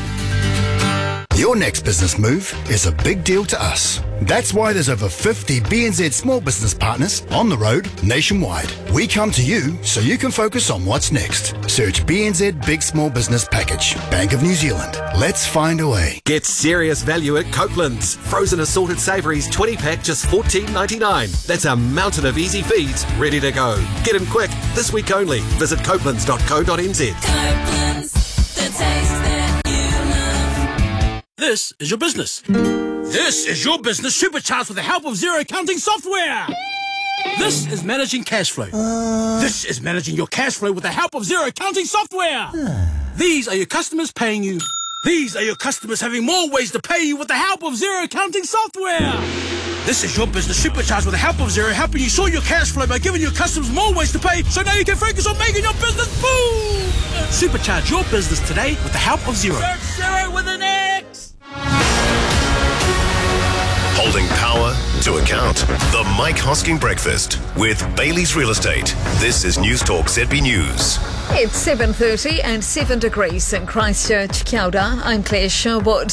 Your next business move is a big deal to us. That's why there's over fifty B N Z small business partners on the road nationwide. We come to you so you can focus on what's next. Search B N Z Big Small Business Package. Bank of New Zealand. Let's find a way. Get serious value at Copeland's. Frozen assorted savouries twenty pack just fourteen ninety-nine. That's a mountain of easy feeds ready to go. Get in quick this week only. Visit copelands dot co dot n z. Copeland's, the taste that you love. This is your business. This is your business supercharged with the help of zero accounting software. This is managing cash flow. Uh... This is managing your cash flow with the help of zero accounting software. These are your customers paying you. These are your customers having more ways to pay you with the help of zero accounting software. This is your business supercharged with the help of Zero, helping you sort your cash flow by giving your customers more ways to pay, so now you can focus on making your business boom. Supercharge your business today with the help of Zero. Search Zero with an X. Holding power to account. The Mike Hosking Breakfast with Bailey's Real Estate. This is News Talk Z B News. It's seven thirty and seven degrees in Christchurch. Kia ora, I'm Claire Sherwood.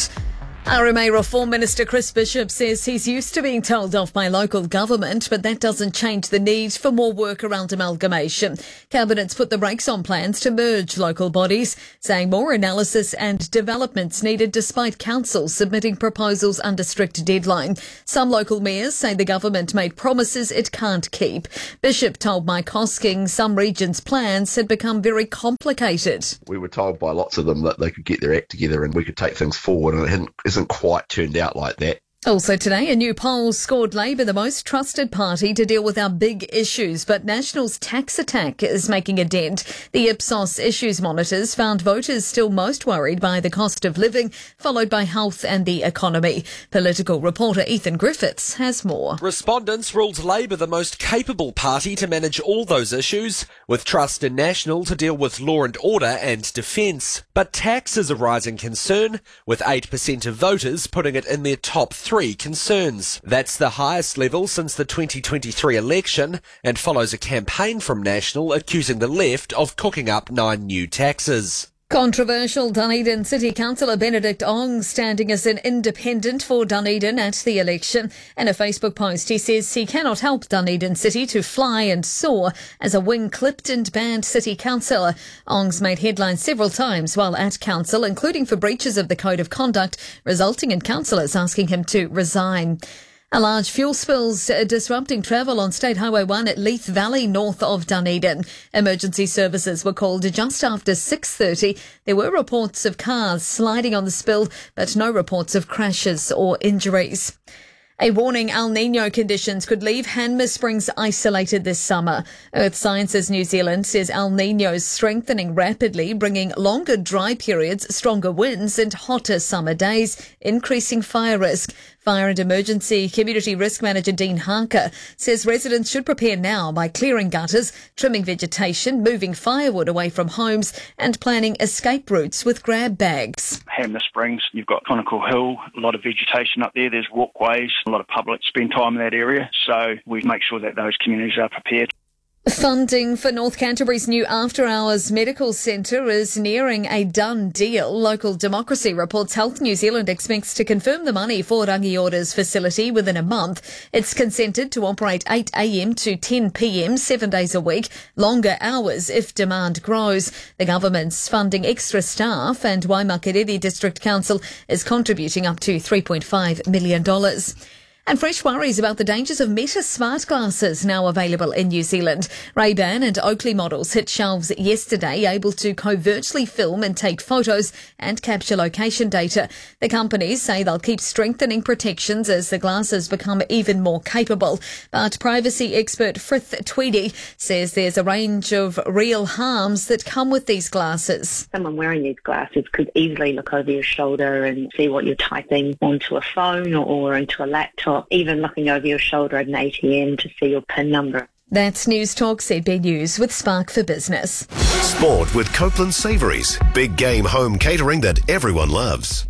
R M A Reform Minister Chris Bishop says he's used to being told off by local government, but that doesn't change the need for more work around amalgamation. Cabinet's put the brakes on plans to merge local bodies, saying more analysis and developments needed despite councils submitting proposals under strict deadline. Some local mayors say the government made promises it can't keep. Bishop told Mike Hosking some regions' plans had become very complicated. We were told by lots of them that they could get their act together and we could take things forward, and it hadn't isn't quite turned out like that. Also today, a new poll scored Labour the most trusted party to deal with our big issues, but National's tax attack is making a dent. The Ipsos Issues Monitors found voters still most worried by the cost of living, followed by health and the economy. Political reporter Ethan Griffiths has more. Respondents ruled Labour the most capable party to manage all those issues, with trust in National to deal with law and order and defence. But tax is a rising concern, with eight percent of voters putting it in their top three concerns. That's the highest level since the twenty twenty-three election and follows a campaign from National accusing the left of cooking up nine new taxes. Controversial Dunedin City Councillor Benedict Ong standing as an independent for Dunedin at the election. In a Facebook post, he says he cannot help Dunedin City to fly and soar as a wing-clipped and banned city councillor. Ong's made headlines several times while at council, including for breaches of the Code of Conduct, resulting in councillors asking him to resign. A large fuel spill's disrupting travel on State Highway one at Leith Valley, north of Dunedin. Emergency services were called just after six thirty. There were reports of cars sliding on the spill, but no reports of crashes or injuries. A warning El Niño conditions could leave Hanmer Springs isolated this summer. Earth Sciences New Zealand says El Niño's strengthening rapidly, bringing longer dry periods, stronger winds and hotter summer days, increasing fire risk. Fire and Emergency Community Risk Manager Dean Harker says residents should prepare now by clearing gutters, trimming vegetation, moving firewood away from homes and planning escape routes with grab bags. Hanmer Springs, you've got Conical Hill, a lot of vegetation up there, there's walkways, a lot of public spend time in that area, so we make sure that those communities are prepared. Funding for North Canterbury's new after-hours medical centre is nearing a done deal. Local Democracy reports Health New Zealand expects to confirm the money for Rangiorda's facility within a month. It's consented to operate eight a.m. to ten p.m. seven days a week, longer hours if demand grows. The government's funding extra staff and Waimakariri District Council is contributing up to three point five million dollars. And fresh worries about the dangers of Meta smart glasses now available in New Zealand. Ray-Ban and Oakley models hit shelves yesterday, able to covertly film and take photos and capture location data. The companies say they'll keep strengthening protections as the glasses become even more capable. But privacy expert Frith Tweedy says there's a range of real harms that come with these glasses. Someone wearing these glasses could easily look over your shoulder and see what you're typing onto a phone or into a laptop. Even looking over your shoulder at an A T M to see your PIN number. That's News Talk Z B News with Spark for Business. Sport with Copeland Savouries. Big game home catering that everyone loves.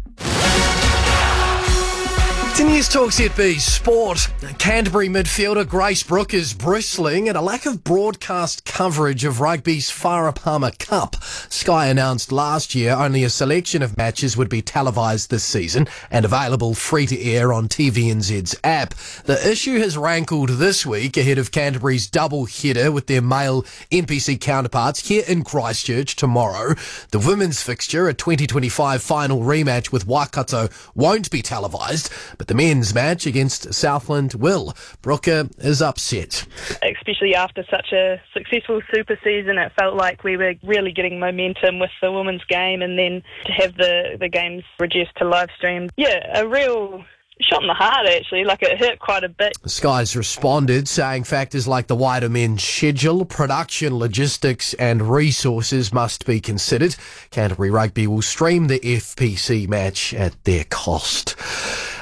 To News Talk Z B Sport, Canterbury midfielder Grace Brooke is bristling at a lack of broadcast coverage of rugby's Farah Palmer Cup. Sky announced last year only a selection of matches would be televised this season and available free to air on T V N Z's app. The issue has rankled this week ahead of Canterbury's double header with their male N P C counterparts here in Christchurch tomorrow. The women's fixture, a twenty twenty-five final rematch with Waikato, won't be televised, but the men's match against Southland will. Brooker is upset. Especially after such a successful super season, it felt like we were really getting momentum with the women's game, and then to have the, the games reduced to live stream. Yeah, a real shot in the heart, actually. Like, it hurt quite a bit. Sky's responded, saying factors like the wider men's schedule, production, logistics and resources must be considered. Canterbury Rugby will stream the F P C match at their cost.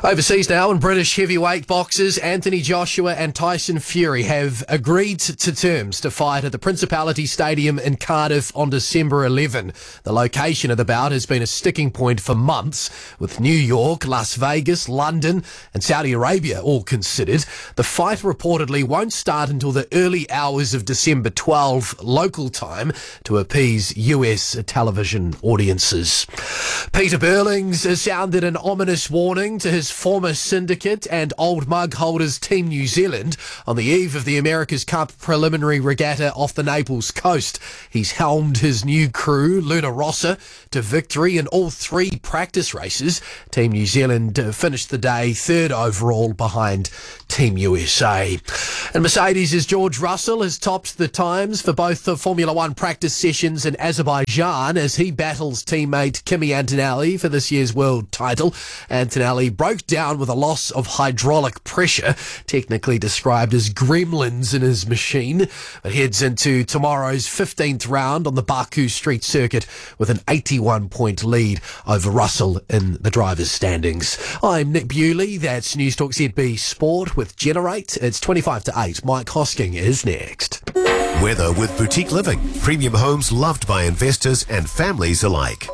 Overseas now, and British heavyweight boxers Anthony Joshua and Tyson Fury have agreed to terms to fight at the Principality Stadium in Cardiff on December eleventh. The location of the bout has been a sticking point for months, with New York, Las Vegas, London and Saudi Arabia all considered. The fight reportedly won't start until the early hours of December twelfth local time to appease U S television audiences. Peter Burlings has sounded an ominous warning to his former syndicate and old mug holders Team New Zealand on the eve of the America's Cup preliminary regatta off the Naples coast. He's helmed his new crew, Luna Rossa, to victory in all three practice races. Team New Zealand uh, finished the day third overall behind Team U S A. And Mercedes' George Russell has topped the times for both the Formula One practice sessions in Azerbaijan as he battles teammate Kimi Antonelli for this year's world title. Antonelli broke down with a loss of hydraulic pressure, technically described as gremlins in his machine, but heads into tomorrow's fifteenth round on the Baku Street Circuit with an eighty-one point lead over Russell in the drivers' standings. I'm Nick Bewley, that's News Talk Z B Sport with Generate. It's twenty-five to eight. Mike Hosking is next. Weather with Boutique Living. Premium homes loved by investors and families alike.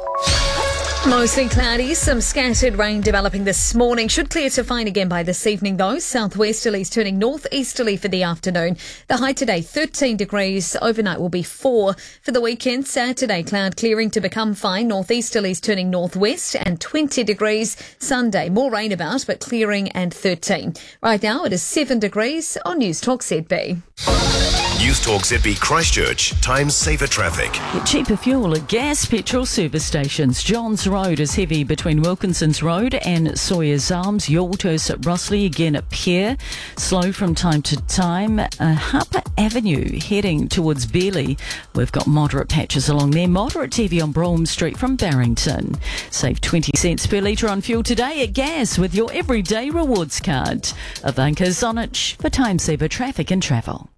Mostly cloudy, some scattered rain developing this morning. Should clear to fine again by this evening though. Southwesterlies turning northeasterly for the afternoon. The high today thirteen degrees. Overnight will be four. For the weekend, Saturday cloud clearing to become fine. Northeasterlies turning northwest and twenty degrees. Sunday more rain about but clearing and thirteen. Right now it is seven degrees on News Talk Z B. News Talk Z B Christchurch. Time saver traffic. Get cheaper fuel at gas petrol service stations. Johns Road is heavy between Wilkinson's Road and Sawyer's Arms. Yalthurst at Russley, again at Pierre. Slow from time to time. Uh, Harper Avenue heading towards Bearley. We've got moderate patches along there. Moderate T V on Brougham Street from Barrington. Save twenty cents per litre on fuel today at gas with your everyday rewards card. Avanka Zonich for time saver traffic and travel.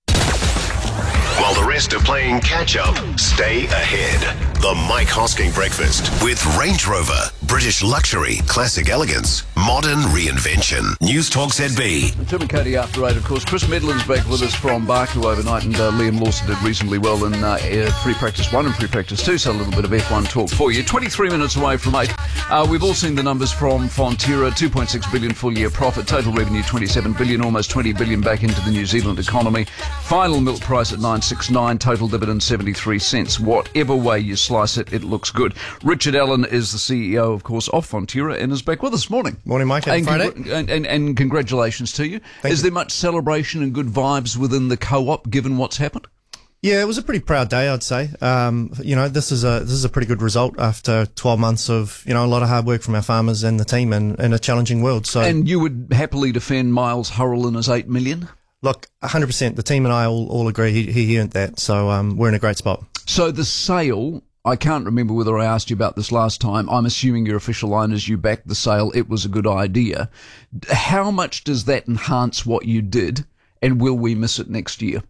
While the rest are playing catch-up, stay ahead. The Mike Hosking Breakfast with Range Rover. British luxury, classic elegance, modern reinvention. News Talk Z B. Tim and Katie after eight, of course. Chris Medlin's back with us from Baku overnight, and uh, Liam Lawson did reasonably well in uh, free practice one and free practice two, so a little bit of F one talk for you. twenty-three minutes away from eight. Uh, we've all seen the numbers from Fonterra. two point six billion full year profit, total revenue twenty-seven billion, almost twenty billion back into the New Zealand economy. Final milk price at nine sixty-nine, total dividend seventy-three cents. Whatever way you slice it, it looks good. Richard Allen is the C E O, of course, of Fonterra and is back with us. Morning. Morning, Mike. Happy and, Friday. congr- and, and, and congratulations to you. Thank is you. there much celebration and good vibes within the co-op, given what's happened? Yeah, it was a pretty proud day, I'd say. Um, you know, this is a this is a pretty good result after twelve months of, you know, a lot of hard work from our farmers and the team in, in a challenging world. So, And you would happily defend Miles Hurrell and his eight million? look, one hundred percent. The team and I all, all agree he, he earned that. So um, we're in a great spot. So the sale, I can't remember whether I asked you about this last time. I'm assuming your official line is you backed the sale. It was a good idea. How much does that enhance what you did, and will we miss it next year?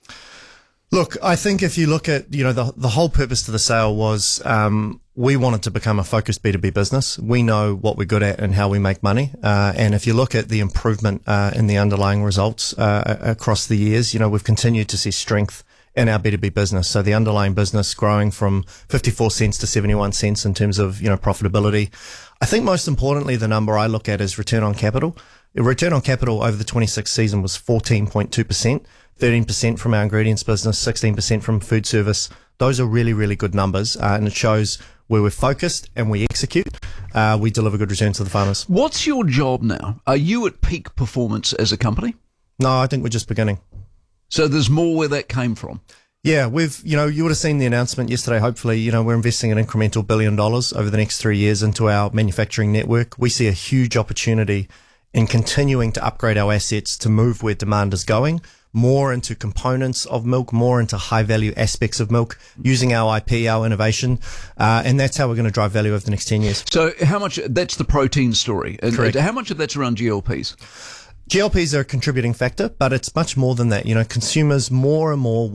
Look, I think if you look at, you know, the the whole purpose to the sale was um, we wanted to become a focused B two B business. We know what we're good at and how we make money. Uh, and if you look at the improvement uh, in the underlying results uh, across the years, you know, we've continued to see strength in our B two B business. So the underlying business growing from fifty-four cents to seventy-one cents in terms of, you know, profitability. I think most importantly, the number I look at is return on capital. The return on capital over the twenty-six season was fourteen point two percent, thirteen percent from our ingredients business, sixteen percent from food service. Those are really, really good numbers, uh, and it shows where we're focused and we execute, uh, we deliver good returns to the farmers. What's your job now? Are you at peak performance as a company? No, I think we're just beginning. So there's more where that came from? Yeah, we've, you know, you would have seen the announcement yesterday. Hopefully, you know, we're investing an incremental billion dollars over the next three years into our manufacturing network. We see a huge opportunity in continuing to upgrade our assets to move where demand is going, more into components of milk, more into high value aspects of milk, using our I P, our innovation, uh, and that's how we're going to drive value over the next ten years. So how much, that's the protein story. And Correct. how much of that's around G L Ps? G L Ps are a contributing factor, but it's much more than that. You know, consumers more and more want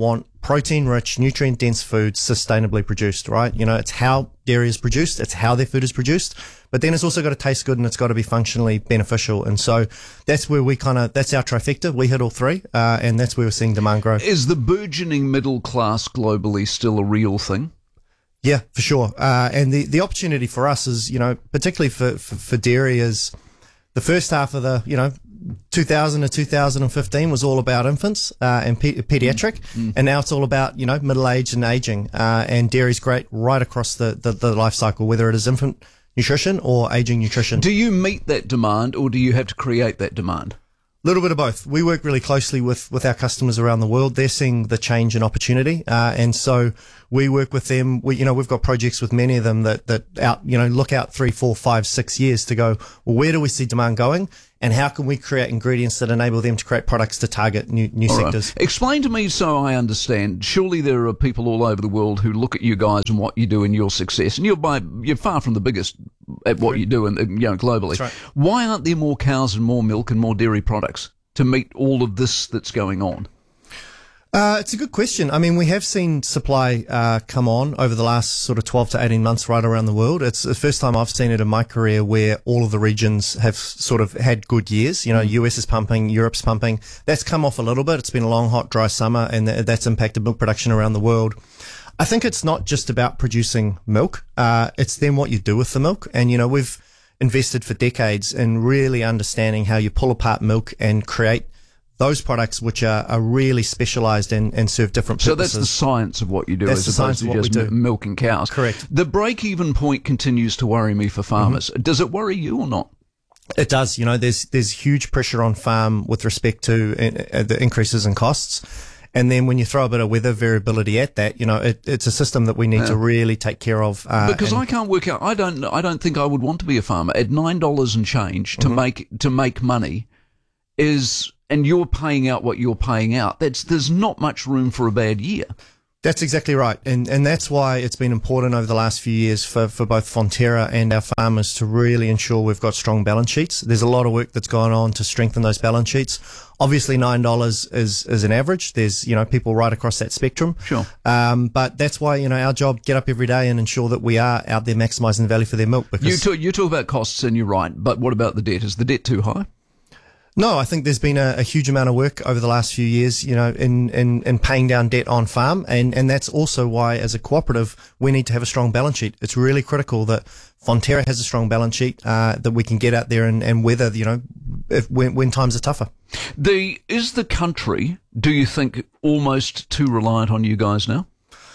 protein-rich, nutrient-dense food sustainably produced, right? You know, it's how dairy is produced, it's how their food is produced, but then it's also got to taste good and it's got to be functionally beneficial. And so that's where we kind of, that's our trifecta. We hit all three, uh, and that's where we're seeing demand grow. Is the burgeoning middle class globally still a real thing? Yeah, for sure. Uh, and the, the opportunity for us is, you know, particularly for, for, for dairy is the first half of the, you know, two thousand to two thousand fifteen was all about infants uh, and pe- pediatric, mm. and now it's all about, you know, middle age and aging. Uh, and dairy's great right across the, the, the life cycle, whether it is infant nutrition or aging nutrition. Do you meet that demand, or do you have to create that demand? A little bit of both. We work really closely with, with our customers around the world. They're seeing the change and opportunity, uh, and so we work with them. We, you know, we've got projects with many of them that that out, you know, look out three, four, five, six years to go, well, where do we see demand going, and how can we create ingredients that enable them to create products to target new new all sectors? Right. Explain to me so I understand. Surely there are people all over the world who look at you guys and what you do and your success, and you're by you're far from the biggest at what you do, and you know, globally. That's right. Why aren't there more cows and more milk and more dairy products to meet all of this that's going on? Uh, it's a good question. I mean, we have seen supply uh, come on over the last sort of twelve to eighteen months right around the world. It's the first time I've seen it in my career where all of the regions have sort of had good years. You know, U S is pumping, Europe's pumping. That's come off a little bit. It's been a long, hot, dry summer, and th- that's impacted milk production around the world. I think it's not just about producing milk. Uh, it's then what you do with the milk. And, you know, we've invested for decades in really understanding how you pull apart milk and create those products which are, are really specialised and, and serve different purposes. So that's the science of what you do, that's as the opposed science of to what just we do. milking cows. Correct. The break-even point continues to worry me for farmers. Mm-hmm. Does it worry you or not? It does. You know, there's there's huge pressure on farm with respect to uh, the increases in costs. And then when you throw a bit of weather variability at that, you know, it, it's a system that we need yeah. to really take care of. Uh, because I can't work out. I don't. I don't think I would want to be a farmer at nine dollars and change to mm-hmm. make to make money. Is and you're paying out what you're paying out. That's there's not much room for a bad year. That's exactly right. And and that's why it's been important over the last few years for, for both Fonterra and our farmers to really ensure we've got strong balance sheets. There's a lot of work that's gone on to strengthen those balance sheets. Obviously, nine dollars is, is an average. There's, you know, people right across that spectrum. Sure. Um, but that's why, you know, our job, get up every day and ensure that we are out there maximising the value for their milk. Because you talk, you talk about costs and you're right. But what about the debt? Is the debt too high? No, I think there's been a, a huge amount of work over the last few years, you know, in, in, in paying down debt on farm. And, and that's also why, as a cooperative, we need to have a strong balance sheet. It's really critical that Fonterra has a strong balance sheet, uh, that we can get out there and, and weather, you know, if, when, when times are tougher. The, is the country, do you think, almost too reliant on you guys now?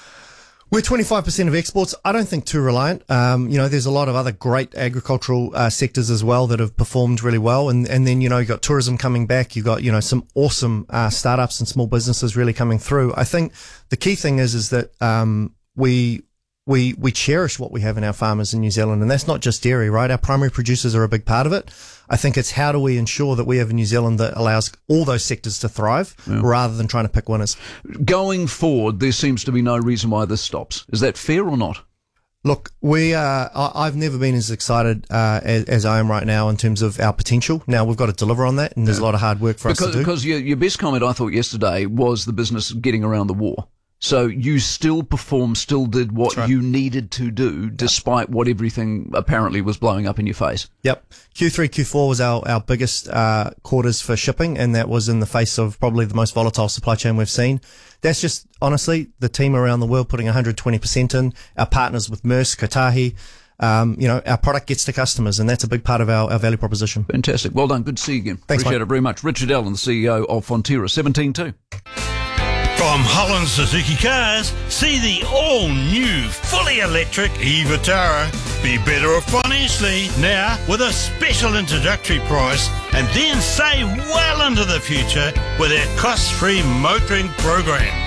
We're twenty-five percent of exports. I don't think too reliant. Um, you know, there's a lot of other great agricultural uh, sectors as well that have performed really well. And, and then, you know, you've got tourism coming back. You've got, you know, some awesome uh, startups and small businesses really coming through. I think the key thing is, is that um, we we we cherish what we have in our farmers in New Zealand. And that's not just dairy, right? Our primary producers are a big part of it. I think it's how do we ensure that we have a New Zealand that allows all those sectors to thrive yeah. rather than trying to pick winners. Going forward, there seems to be no reason why this stops. Is that fair or not? Look, we uh, I've never been as excited uh, as, as I am right now in terms of our potential. Now, we've got to deliver on that, and there's yeah. a lot of hard work for because, us to do. Because your, your best comment, I thought, yesterday was the business getting around the war. So you still performed, still did what right. you needed to do, despite yep. what everything apparently was blowing up in your face. Yep. Q three, Q four was our, our biggest uh, quarters for shipping, and that was in the face of probably the most volatile supply chain we've seen. That's just, honestly, the team around the world putting one hundred twenty percent in, our partners with Maersk, Kotahi. Um, you know, our product gets to customers, and that's a big part of our, our value proposition. Fantastic. Well done. Good to see you again. Thanks, Appreciate mate. it very much. Richard Allen, the C E O of Fonterra, seventeen two. From Holland Suzuki Cars, see the all-new, fully electric e-Vitara. Be better off financially now with a special introductory price, and then save well into the future with our cost-free motoring program.